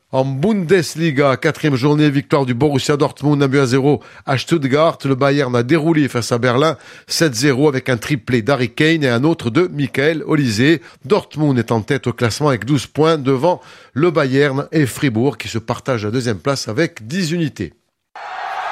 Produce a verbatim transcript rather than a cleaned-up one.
En Bundesliga, quatrième journée, victoire du Borussia Dortmund, un but à zéro à Stuttgart. Le Bayern a déroulé face à Berlin, sept zéro avec un triplé d'Harry Kane et un autre de Michael Olise. Dortmund est en tête au classement avec douze points devant le Bayern et Fribourg qui se partagent la deuxième place avec dix unités.